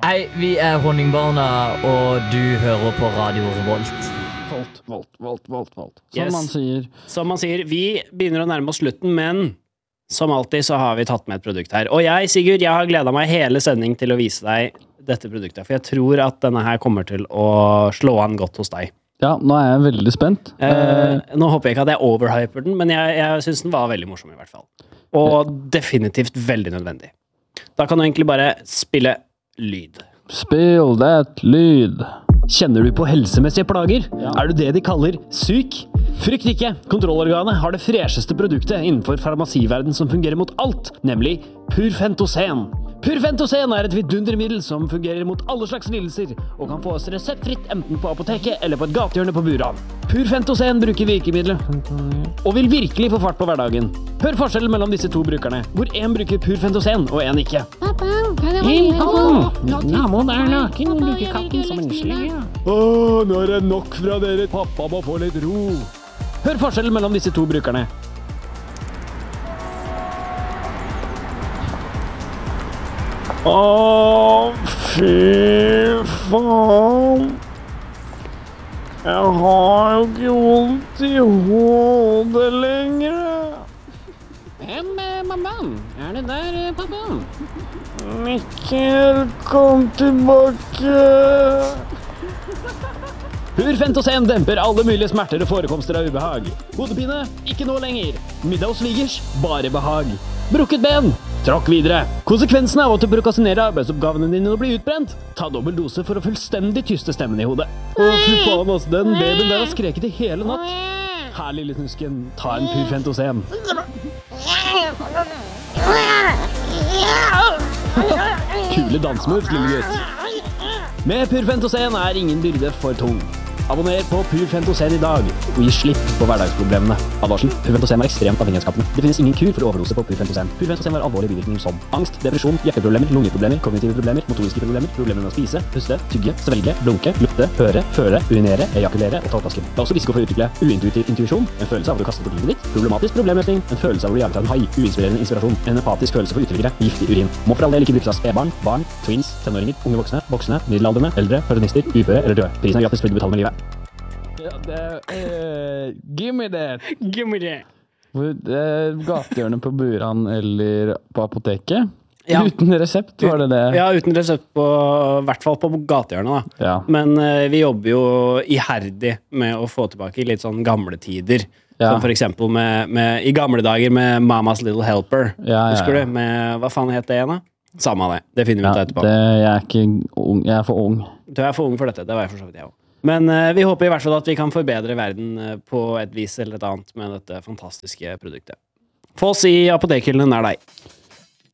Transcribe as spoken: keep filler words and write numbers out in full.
Hei, vi er Honningbarna, og du hører på Radio Revolt. Volt, volt, volt, volt, volt. Som Yes. man sier. Som man sier, vi begynner å nærme oss slutten, men som alltid så har vi tatt med et produkt her. Og jeg, Sigurd, jeg har gledet meg hele sending til å vise deg dette produktet, for jeg tror at denne her kommer til å slå an godt hos deg. Ja, nå er jeg veldig spent. Eh, nå håper jeg ikke at jeg overhyper den, men jeg, jeg synes den var veldig morsom i hvert fall. Og definitivt veldig nødvendig. Da kan du egentlig bare spille lyd. Spill det lyd. Kjenner du på helsemessige plager? Ja. Er du det de kaller syk? Frykt ikke! Kontrollorganet har det fresheste produktet innenfor farmasiverden som fungerer mot alt, nemlig Purfentosen. Purfentosen er et vidundermiddel som fungerer mot alle slags lidelser, og kan fås reseptfritt enten på apoteket eller på et gatehjørne på Buran. Purfentosen bruker virkemidlet, og vil virkelig få fart på hverdagen. Hør forskjellen mellom disse to brukerne, hvor en bruker Purfentosen og en ikke. Hei, pappa! Naboen er naken og bruker katten som en slegge. Åh, nå er det nok fra dere. Pappa må få litt ro. Hør forskjellen mellom disse to brukerne. Åh, fy faen. Jeg har jo ikke vondt i hodet lenger. Hvem er mammaen? Er det der, eh, pappa? Mikkel, kom tilbake. Purfentosen demper alle mulige smerter og forekomster av ubehag. Hodepine, ikke nå lenger. Middag hos svigers, bare behag. Brukket ben, tråkk videre. Konsekvensen av at du prokrastinerer arbeidsoppgavene dine og blir utbrent. Ta dobbelt dose for å fullstendig tyste stemmen i hodet. Å, fy faen, ass, den babyen der har skreket i hele natt. Her, lille snusken, ta en Purfentosen. Kule dansmoves, lille gutt. Med Purfentosen er ingen byrde for tung. Abonner på Purfentosen i dag, og gi slipp på hverdagsproblemene. Advarsel, Purfentosen er ekstremt avhengighetsskapende. Det finnes ingen kur for overdose på Purfentosen. Purfentosen har alvorlige bivirkninger som angst, depresjon, hjerteproblemer, lungeproblemer, kognitive problemer, motoriske problemer, problemer med å spise, puste, tygge, svelge, blunke, lukte, høre, føle, urinere, ejakulere og tallflasken. Det er også risiko for å utvikle uintuitiv intuisjon, en følelse av at du kaster bort livet ditt, problematisk problemløsning, en følelse av å bli jaget av en hai, uinspirerende inspirasjon, en empatisk følelse for uteliggere, giftig urin. Må for all del ikke brukes av spedbarn, barn, twins, tenåringer, unge voksne, voksne, middelaldrende, eldre, pensjonister, uføre eller døde. Prisen er gratis fordi du betaler med livet. Ja, det er... give me that. Give me that. Hvor, eh, gatehjørnet på Buran eller på apoteket? Ja. Uten resept, var det det? Ja, uten resept på, i hvert fall på gatehjørnet da. Ja. Men eh, vi jobber jo iherdig med å få tilbake litt sånn gamle tider. Ja. Som for eksempel med, med, i gamle dager med Mama's Little Helper. Ja, ja, Husker ja. du? Med, hva faen het det igjen da? Samme av det. Det finner vi ut Ja, av etterpå. det, jeg er ikke ung, jeg er for ung. Du er for ung for dette, det var jeg for så vidt jeg også. Men eh, vi håper i hvert fall at vi kan forbedre verden eh, på et vis eller et annet med dette fantastiske produktet. Få oss i apotekhyllene nær deg.